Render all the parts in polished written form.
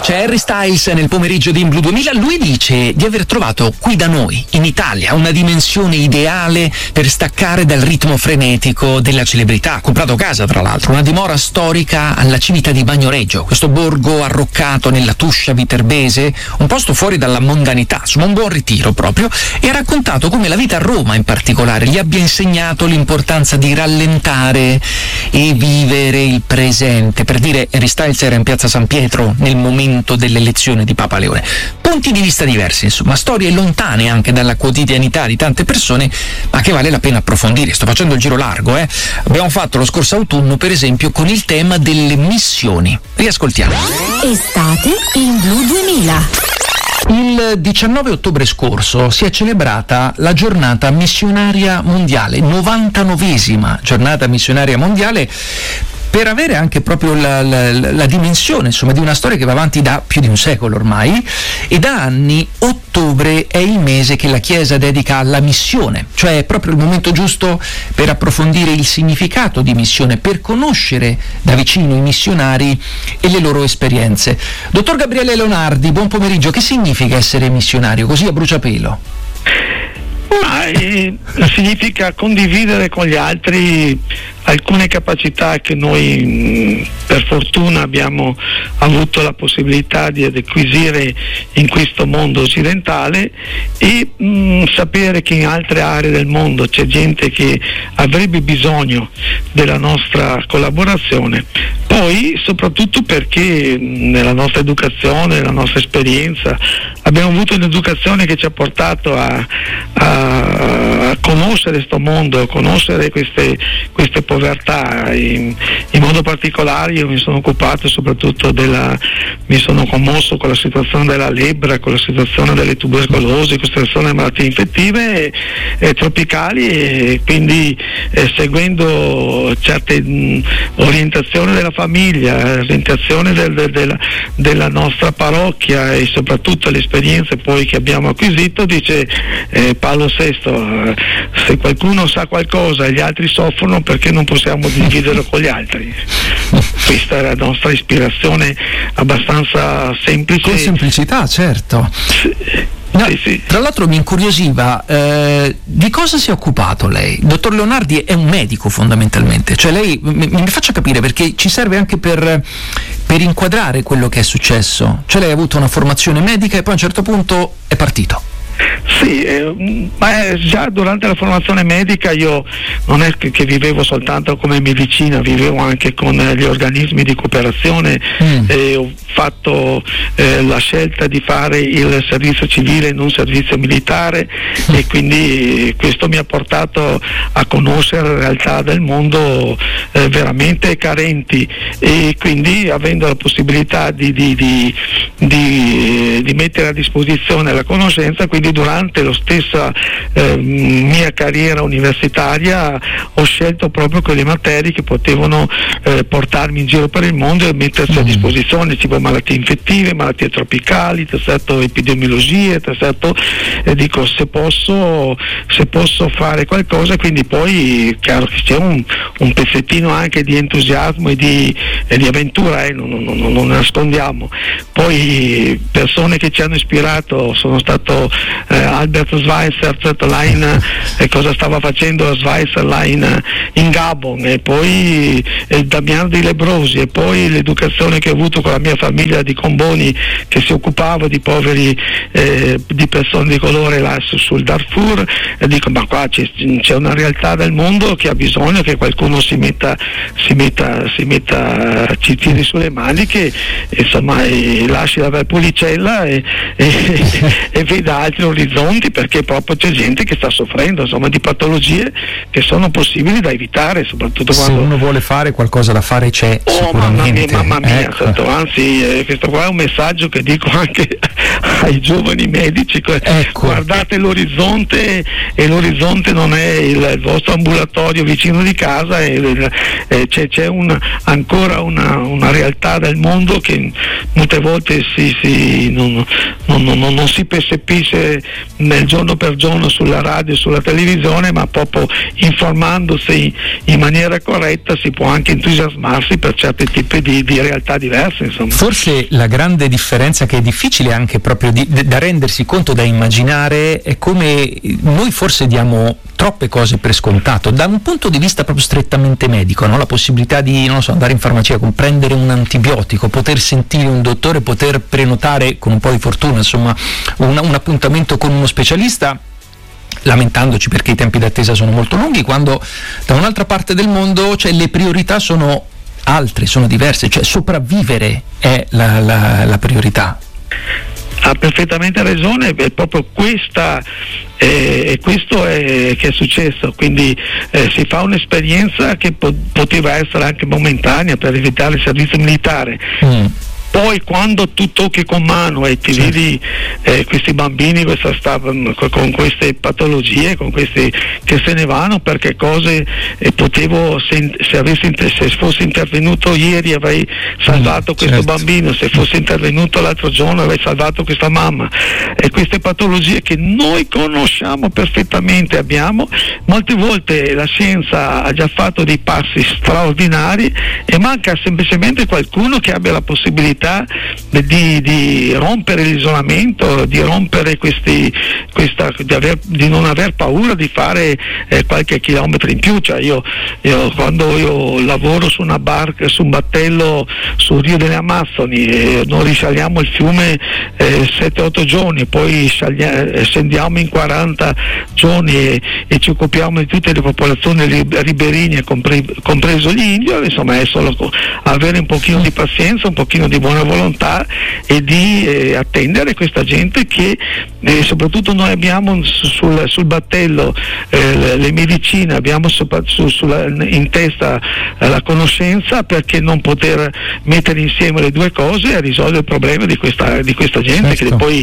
C'è Harry Styles nel pomeriggio di In Blue 2000. Lui dice di aver trovato qui da noi, in Italia, una dimensione ideale per staccare dal ritmo frenetico della celebrità. Ha comprato casa, tra l'altro, una dimora storica alla Civita di Bagnoregio, questo borgo arroccato nella Tuscia viterbese, un posto fuori dalla mondanità, insomma un buon ritiro proprio, e ha raccontato come la vita a Roma in particolare gli abbia insegnato l'importanza di rallentare e vivere il presente. Per dire, Harry Styles era in piazza San Pietro nel momento dell'elezione di Papa Leone. Punti di vista diversi, insomma, storie lontane anche dalla quotidianità di tante persone, ma che vale la pena approfondire. Sto facendo il giro largo, Abbiamo fatto lo scorso autunno, per esempio, con il tema delle missioni. Riascoltiamo. Estate in Blue 2000. Il 19 ottobre scorso si è celebrata la giornata missionaria mondiale, 99esima giornata missionaria mondiale, per avere anche proprio la dimensione, insomma, di una storia che va avanti da più di un secolo ormai, e da anni ottobre è il mese che la Chiesa dedica alla missione, cioè è proprio il momento giusto per approfondire il significato di missione, per conoscere da vicino i missionari e le loro esperienze. Dottor Gabriele Leonardi, buon pomeriggio. Che significa essere missionario, così a bruciapelo? Significa condividere con gli altri alcune capacità che noi per fortuna abbiamo avuto la possibilità di acquisire in questo mondo occidentale, e sapere che in altre aree del mondo c'è gente che avrebbe bisogno della nostra collaborazione. Poi soprattutto perché nella nostra educazione, nella nostra esperienza, abbiamo avuto un'educazione che ci ha portato a conoscere questo mondo, a conoscere queste povertà. In modo particolare io mi sono occupato soprattutto mi sono commosso con la situazione della lebbra, con la situazione delle tubercolosi, con la situazione delle malattie infettive e tropicali, e quindi seguendo certe orientazioni della famiglia, orientazione della nostra parrocchia e soprattutto le esperienze poi che abbiamo acquisito, dice Paolo VI, se qualcuno sa qualcosa e gli altri soffrono, perché non possiamo dividerlo con gli altri? Questa è la nostra ispirazione, abbastanza semplice. Con semplicità, certo. No, sì. Tra l'altro mi incuriosiva, di cosa si è occupato lei? Dottor Leonardi è un medico fondamentalmente, cioè lei mi faccia capire, perché ci serve anche per inquadrare quello che è successo. Cioè lei ha avuto una formazione medica e poi a un certo punto è partito. Sì, ma già durante la formazione medica io non è che vivevo soltanto come medicina, vivevo anche con gli organismi di cooperazione, ho fatto la scelta di fare il servizio civile e non servizio militare, e quindi questo mi ha portato a conoscere la realtà del mondo veramente carenti, e quindi avendo la possibilità di mettere a disposizione la conoscenza, quindi durante la stessa mia carriera universitaria ho scelto proprio quelle materie che potevano portarmi in giro per il mondo e mettersi a disposizione, tipo malattie infettive, malattie tropicali, certo, epidemiologie, certo, dico se posso fare qualcosa. Quindi poi chiaro che c'è un pezzettino anche di entusiasmo e di avventura, non nascondiamo. Poi persone che ci hanno ispirato sono stato Albert Schweitzer, cosa stava facendo Schweitzer là in Gabon, e poi Damiano Di Lebrosi, e poi l'educazione che ho avuto con la mia famiglia di Comboni, che si occupava di poveri, di persone di colore là sul Darfur, e dico ma qua c'è una realtà del mondo che ha bisogno che qualcuno ci tiri sulle maniche, insomma, e lasci la Valpolicella e veda altri orizzonti, perché proprio c'è gente che sta soffrendo, insomma, di patologie che sono possibili da evitare, soprattutto quando se uno vuole fare qualcosa da fare c'è sicuramente. Mamma mia, ecco. Anzi, questo qua è un messaggio che dico anche ai giovani medici, ecco. Guardate l'orizzonte, e l'orizzonte non è il vostro ambulatorio vicino di casa, c'è ancora una realtà del mondo che molte volte non si percepisce nel giorno per giorno sulla radio e sulla televisione, ma proprio informandosi in maniera corretta si può anche entusiasmarsi per certi tipi di realtà diverse, insomma. Forse la grande differenza, che è difficile anche proprio da rendersi conto, da immaginare, è come noi forse diamo troppe cose per scontato da un punto di vista proprio strettamente medico, no? La possibilità di, non so, andare in farmacia, prendere un antibiotico, poter sentire un dottore, poter prenotare con un po' di fortuna, insomma, un appuntamento con uno specialista, lamentandoci perché i tempi d'attesa sono molto lunghi, quando da un'altra parte del mondo, cioè, le priorità sono altre, sono diverse, cioè sopravvivere è la priorità. Ha perfettamente ragione, è proprio questo che è successo, quindi si fa un'esperienza che poteva essere anche momentanea per evitare il servizio militare. Poi quando tu tocchi con mano e ti vedi questi bambini con queste patologie, con questi che se ne vanno, perché cose se fossi intervenuto ieri avrei salvato questo bambino, se fossi intervenuto l'altro giorno avrei salvato questa mamma, e queste patologie che noi conosciamo perfettamente, molte volte la scienza ha già fatto dei passi straordinari e manca semplicemente qualcuno che abbia la possibilità di rompere l'isolamento, di rompere di non aver paura di fare qualche chilometro in più. Cioè quando io lavoro su una barca, su un battello sul Rio delle Amazzoni, noi risaliamo il fiume 7-8 giorni, poi scendiamo in 40 giorni e ci occupiamo di tutte le popolazioni riberigne, compreso gli indiani, insomma è solo avere un pochino di pazienza, un pochino di buona volontà e di attendere questa gente che soprattutto noi abbiamo sul battello le medicine, abbiamo in testa la conoscenza, perché non poter mettere insieme le due cose e risolvere il problema di questa gente, che poi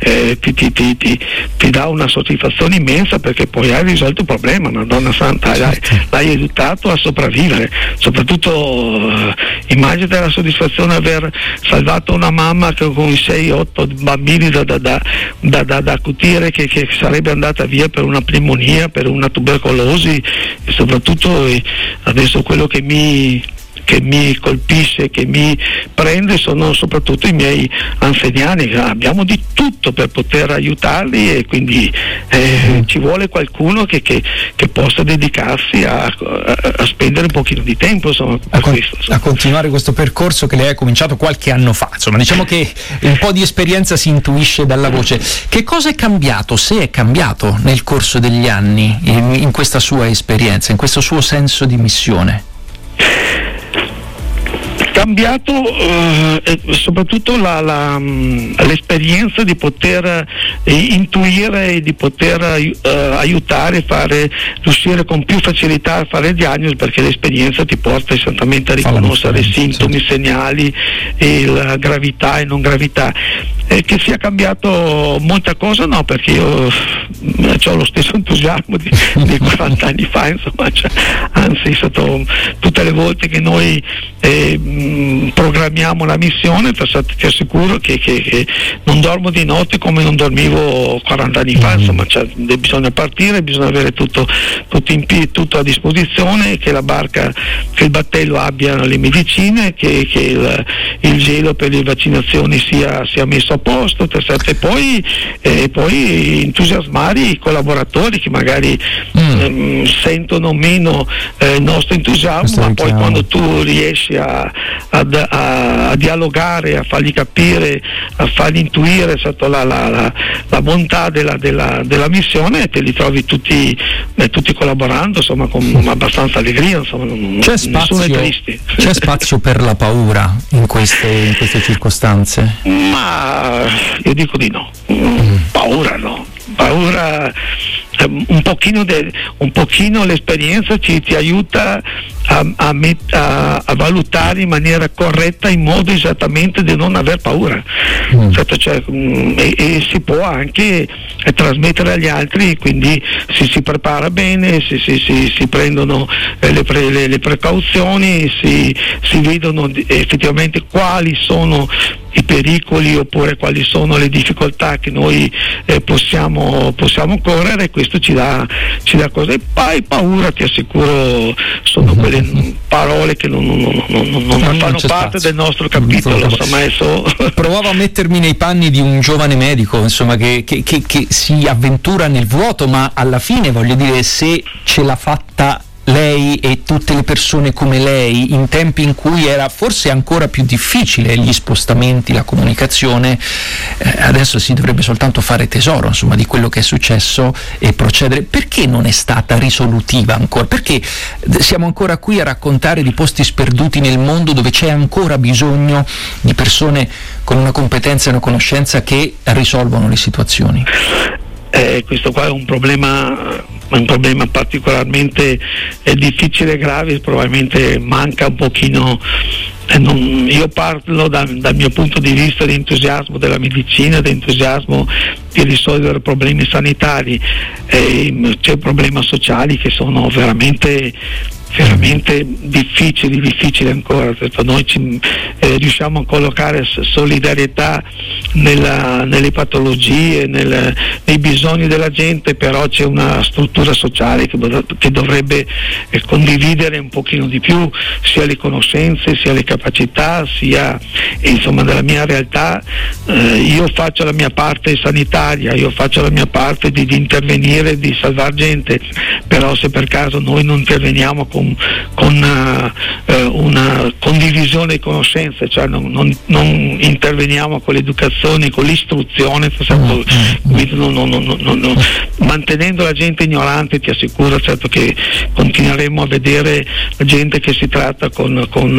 ti dà una soddisfazione immensa, perché poi hai risolto il problema, Madonna Santa, l'hai aiutato a sopravvivere. Soprattutto immaginate la soddisfazione di aver salvato una mamma con 6-8 bambini da accudire, che sarebbe andata via per una pneumonia, per una tubercolosi, e soprattutto adesso quello che mi colpisce, che mi prende, sono soprattutto i miei anziani. Abbiamo di tutto per poter aiutarli, e quindi ci vuole qualcuno che possa dedicarsi a spendere un pochino di tempo, insomma, a continuare questo percorso che lei ha cominciato qualche anno fa. Insomma, diciamo che un po' di esperienza si intuisce dalla voce. Che cosa è cambiato, se è cambiato, nel corso degli anni in questa sua esperienza, in questo suo senso di missione? Cambiato soprattutto l'esperienza di poter intuire e di poter aiutare, riuscire con più facilità a fare diagnosi, perché l'esperienza ti porta esattamente a riconoscere sintomi, segnali, e la gravità e non gravità. Che sia cambiato molta cosa, no, perché io ho lo stesso entusiasmo di 40 anni fa, insomma, anzi, sotto tutte le volte che noi programmiamo la missione, ti assicuro che non dormo di notte come non dormivo 40 anni fa, insomma, bisogna partire, bisogna avere tutto a disposizione, che la barca, che il battello abbia le medicine, che il gelo per le vaccinazioni sia messo a posto, e poi entusiasmare i collaboratori che magari sentono meno il nostro entusiasmo, ma poi quando tu riesci a dialogare, a fargli capire, a fargli intuire sotto la bontà della missione, te li trovi tutti collaborando, insomma, con abbastanza allegria, insomma, nessuno è triste. C'è spazio per la paura in queste circostanze? Ma io dico di no. Paura no. Paura un pochino l'esperienza ti aiuta a valutare in maniera corretta, in modo esattamente di non aver paura. Certo, e si può anche trasmettere agli altri, quindi si prepara bene, si prendono le precauzioni, si vedono effettivamente quali sono i pericoli oppure quali sono le difficoltà che noi possiamo correre, e questo ci dà cosa. E poi paura, ti assicuro, sono quelle parole che non fanno parte del nostro capitolo. Provavo a mettermi nei panni di un giovane medico, insomma, che si avventura nel vuoto, ma alla fine, voglio dire, se ce l'ha fatta lei e tutte le persone come lei in tempi in cui era forse ancora più difficile gli spostamenti, la comunicazione, adesso si dovrebbe soltanto fare tesoro, insomma, di quello che è successo e procedere. Perché non è stata risolutiva ancora? Perché siamo ancora qui a raccontare di posti sperduti nel mondo dove c'è ancora bisogno di persone con una competenza e una conoscenza che risolvono le situazioni? Questo qua è un problema particolarmente difficile e grave. Probabilmente manca un pochino, io parlo dal mio punto di vista di entusiasmo della medicina, di entusiasmo di risolvere problemi sanitari. C'è problemi sociali che sono veramente difficili ancora. Noi riusciamo a collocare solidarietà nelle patologie, nei bisogni della gente, però c'è una struttura sociale che dovrebbe condividere un pochino di più sia le conoscenze, sia le capacità, sia insomma della mia realtà. Io faccio la mia parte sanitaria, io faccio la mia parte di intervenire, di salvare gente, però se per caso noi non interveniamo con una condivisione di conoscenze, cioè non interveniamo con l'educazione, con l'istruzione, mantenendo la gente ignorante, ti assicuro, certo, che continueremo a vedere gente che si tratta con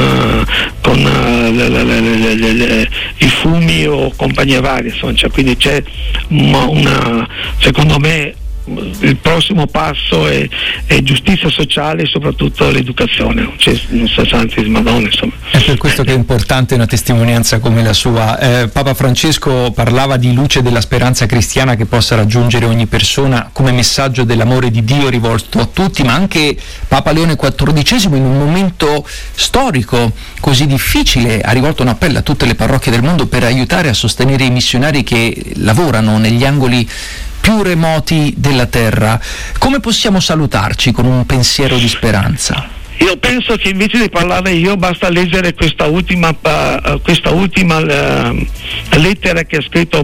i fumi o compagnie varie, insomma, quindi c'è secondo me il prossimo passo è giustizia sociale e soprattutto l'educazione, non c'è santi di Madonna, insomma. È per questo che è importante una testimonianza come la sua. Papa Francesco parlava di luce della speranza cristiana che possa raggiungere ogni persona come messaggio dell'amore di Dio rivolto a tutti, ma anche Papa Leone XIV, in un momento storico così difficile, ha rivolto un appello a tutte le parrocchie del mondo per aiutare a sostenere i missionari che lavorano negli angoli più remoti della terra. Come possiamo salutarci con un pensiero di speranza? Io penso che invece di parlare io basta leggere questa ultima lettera che ha scritto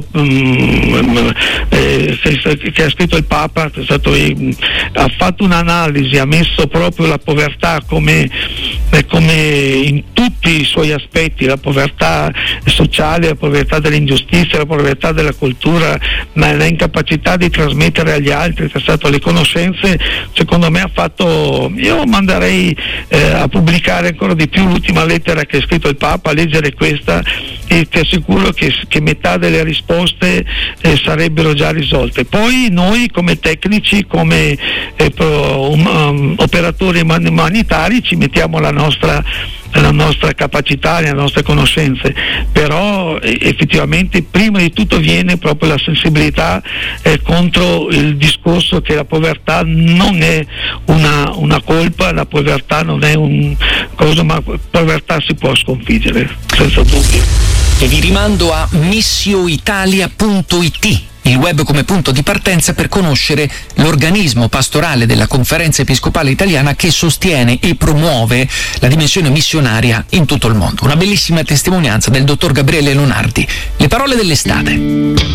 il Papa. Ha fatto un'analisi, ha messo proprio la povertà come in tutti i suoi aspetti, la povertà sociale, la povertà dell'ingiustizia, la povertà della cultura, ma l'incapacità di trasmettere agli altri, le conoscenze. Secondo me io manderei a pubblicare ancora di più l'ultima lettera che ha scritto il Papa, a leggere questa, e ti assicuro che metà delle risposte sarebbero già risolte. Poi noi come tecnici, come operatori umanitari ci mettiamo la nostra capacità, le nostre conoscenze, però effettivamente prima di tutto viene proprio la sensibilità contro il discorso che la povertà non è una colpa, la povertà non è un cosa, ma povertà si può sconfiggere senza dubbio. E vi rimando a missioitalia.it, il web come punto di partenza per conoscere l'organismo pastorale della Conferenza Episcopale Italiana che sostiene e promuove la dimensione missionaria in tutto il mondo. Una bellissima testimonianza del dottor Gabriele Lonardi. Le parole dell'estate.